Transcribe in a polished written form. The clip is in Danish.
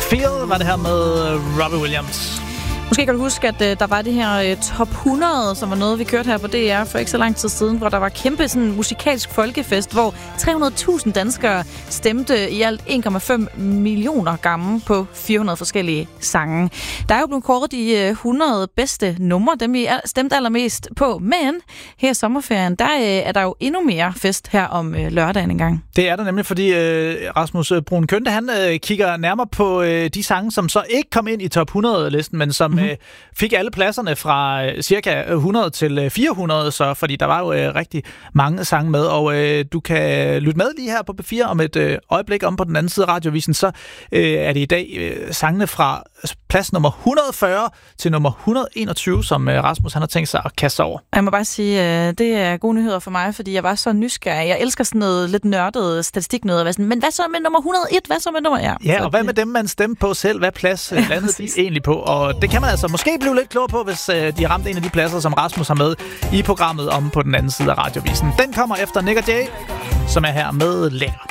Feel var det her med Robbie Williams. Måske kan du huske, at der var det her Top 100, som var noget, vi kørte her på DR for ikke så lang tid siden, hvor der var kæmpe sådan musikalsk folkefest, hvor 300.000 danskere stemte i alt 1,5 millioner gange på 400 forskellige sange. Der er jo blevet kåret de 100 bedste numre, dem vi stemte allermest på, men her i sommerferien, der er der jo endnu mere fest her om lørdagen engang. Det er der nemlig, fordi Rasmus Bruun Kønte, han kigger nærmere på de sange, som så ikke kom ind i Top 100-listen, men som fik alle pladserne fra cirka 100 til 400, så fordi der var jo rigtig mange sange med, og du kan lytte med lige her på P4 om et øjeblik om på den anden side af radiovisen, så er det i dag sangene fra plads nummer 140 til nummer 121, som Rasmus han har tænkt sig at kaste over. Jeg må bare sige, det er gode nyheder for mig, fordi jeg var så nysgerrig. Jeg elsker sådan noget lidt nørdet statistik noget, men hvad så med nummer 101? Hvad så med nummer... Ja, og hvad med dem, man stemte på selv? Hvad plads landede de egentlig på? Og det kan man altså måske blive lidt klogere på, hvis de har ramt en af de pladser, som Rasmus har med i programmet om på den anden side af radiovisen. Den kommer efter Nick og Jay, som er her med Lækker.